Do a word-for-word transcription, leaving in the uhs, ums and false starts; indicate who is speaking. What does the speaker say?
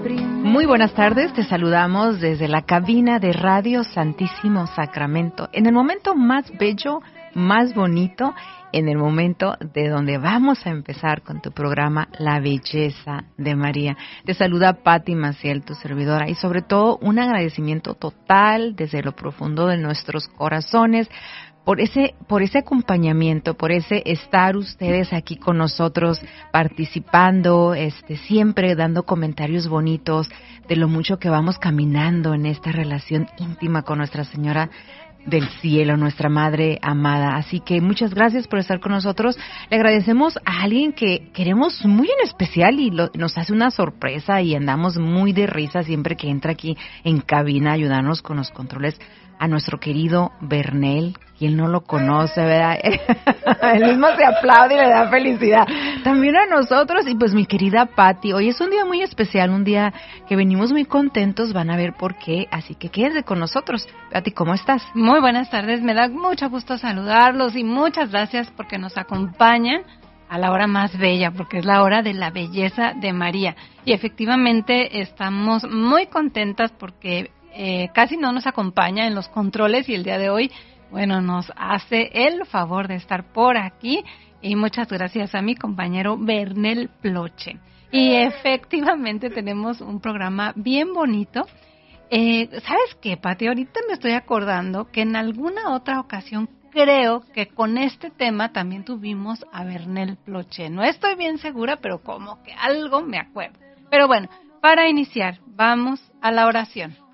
Speaker 1: Muy buenas tardes, te saludamos desde la cabina de Radio Santísimo Sacramento, en el momento más bello, más bonito, en el momento de donde vamos a empezar con tu programa La Belleza de María. Te saluda Patti Maciel, tu servidora, y sobre todo un agradecimiento total desde lo profundo de nuestros corazones por ese, por ese acompañamiento, por ese estar ustedes aquí con nosotros participando, este, siempre dando comentarios bonitos de lo mucho que vamos caminando en esta relación íntima con Nuestra Señora del Cielo, nuestra Madre amada. Así que muchas gracias por estar con nosotros. Le agradecemos a alguien que queremos muy en especial y lo, nos hace una sorpresa y andamos muy de risa siempre que entra aquí en cabina a ayudarnos con los controles, a nuestro querido Bernel. Quien no lo conoce, ¿verdad? Él mismo se aplaude y le da felicidad. También a nosotros y pues mi querida Patti. Hoy es un día muy especial, un día que venimos muy contentos, van a ver por qué, así que quédense con nosotros. Patti, ¿cómo estás?
Speaker 2: Muy buenas tardes, me da mucho gusto saludarlos y muchas gracias porque nos acompañan a la hora más bella, porque es la hora de la belleza de María. Y efectivamente estamos muy contentas porque eh, casi no nos acompaña en los controles y el día de hoy, bueno, nos hace el favor de estar por aquí y muchas gracias a mi compañero Bernel Ploche. Y efectivamente tenemos un programa bien bonito. Eh, ¿Sabes qué, Pati? Ahorita me estoy acordando que en alguna otra ocasión creo que con este tema también tuvimos a Bernel Ploche. No estoy bien segura, pero como que algo me acuerdo. Pero bueno, para iniciar, vamos a la oración.